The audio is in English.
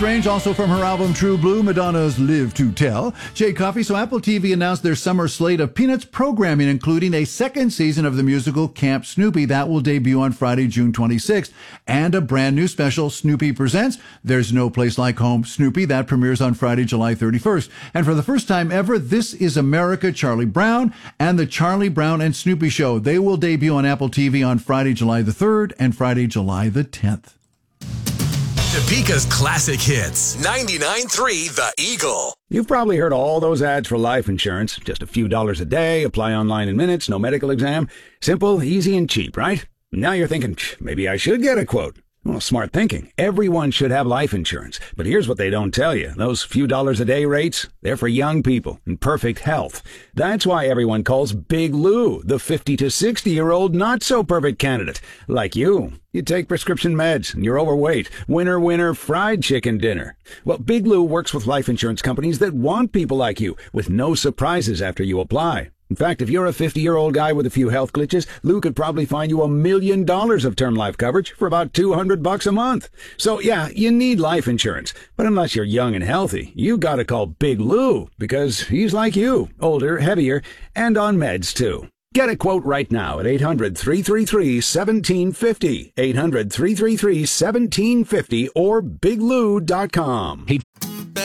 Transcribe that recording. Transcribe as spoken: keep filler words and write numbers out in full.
Strange, also from her album True Blue, Madonna's Live to Tell. Jay Coffey, so Apple T V announced their summer slate of Peanuts programming, including a second season of the musical Camp Snoopy. That will debut on Friday, June twenty-sixth. And a brand new special, Snoopy Presents There's No Place Like Home, Snoopy. That premieres on Friday, July thirty-first. And for the first time ever, This Is America, Charlie Brown and the Charlie Brown and Snoopy Show. They will debut on Apple T V on Friday, July the third and Friday, July the tenth. Topeka's classic hits. ninety-nine point three The Eagle. You've probably heard all those ads for life insurance. Just a few dollars a day, apply online in minutes, no medical exam. Simple, easy, and cheap, right? Now you're thinking, maybe I should get a quote. Well, smart thinking. Everyone should have life insurance. But here's what they don't tell you. Those few dollars a day rates, they're for young people in perfect health. That's why everyone calls Big Lou the fifty to sixty-year-old not-so-perfect candidate. Like you. You take prescription meds and you're overweight. Winner, winner, fried chicken dinner. Well, Big Lou works with life insurance companies that want people like you, with no surprises after you apply. In fact, if you're a fifty-year-old guy with a few health glitches, Lou could probably find you a million dollars of term life coverage for about two hundred bucks a month. So yeah, you need life insurance. But unless you're young and healthy, you gotta call Big Lou, because he's like you, older, heavier, and on meds too. Get a quote right now at eight hundred, three three three, one seven five zero, eight hundred, three three three, one seven five zero, or big lou dot com. Hey.